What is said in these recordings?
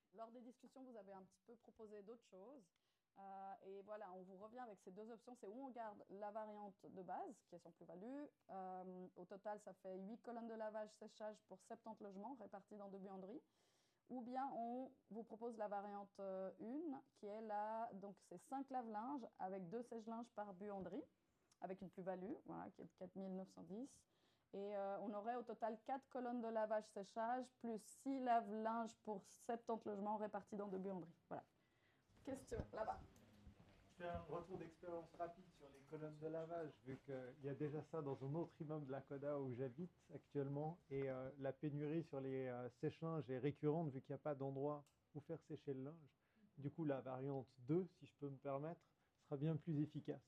Lors des discussions, vous avez un petit peu proposé d'autres choses. Et voilà, on vous revient avec ces deux options. C'est où on garde la variante de base, qui est sans plus-value. Au total, ça fait 8 colonnes de lavage-séchage pour 70 logements répartis dans deux buanderies. Ou bien on vous propose la variante 1, qui est là, donc c'est 5 lave-linges avec 2 sèche-linges par buanderie, avec une plus-value, voilà, qui est de 4 910. Et on aurait au total 4 colonnes de lavage-séchage, plus 6 lave-linges pour 70 logements répartis dans deux buanderies. Voilà. Question, là-bas. Je fais un retour d'expérience rapide sur les colonnes de lavage, vu qu'il y a déjà ça dans un autre immeuble de la Coda où j'habite actuellement, et la pénurie sur les sèche-linges est récurrente vu qu'il n'y a pas d'endroit où faire sécher le linge. Du coup, la variante 2, si je peux me permettre, sera bien plus efficace.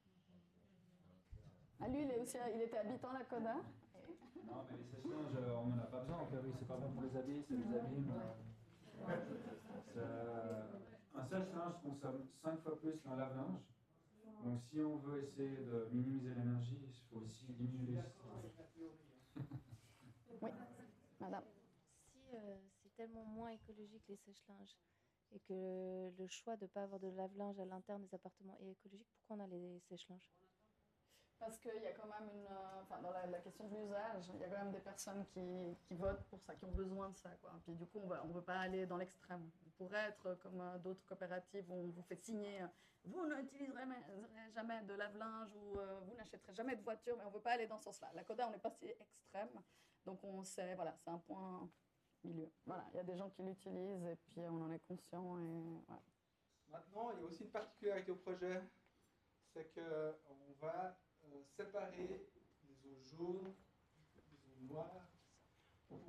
Ah, lui, il était habitant à la Coda. Non, mais les sèche-linges, on n'en a pas besoin en théorie, c'est pas bon pour les habits, ça les abîme. Un sèche-linge consomme 5 fois plus qu'un lave-linge. Donc si on veut essayer de minimiser l'énergie, il faut aussi diminuer les... Oui, madame. Si c'est tellement moins écologique les sèche-linges et que le choix de ne pas avoir de lave-linge à l'interne des appartements est écologique, pourquoi on a les sèche-linges? Parce qu'il y a quand même enfin, dans la question de l'usage, il y a quand même des personnes qui votent pour ça, qui ont besoin de ça, quoi. Puis du coup, on ne veut pas aller dans l'extrême. On pourrait être comme d'autres coopératives où on vous fait signer vous n'utiliserez jamais de lave-linge ou vous n'achèterez jamais de voiture, mais on ne veut pas aller dans ce sens-là. La Coda, on n'est pas si extrême. Donc on sait, voilà, c'est un point milieu. Voilà, il y a des gens qui l'utilisent et puis on en est conscient. Et, voilà. Maintenant, il y a aussi une particularité au projet, c'est qu'on va séparer les eaux jaunes, les eaux noires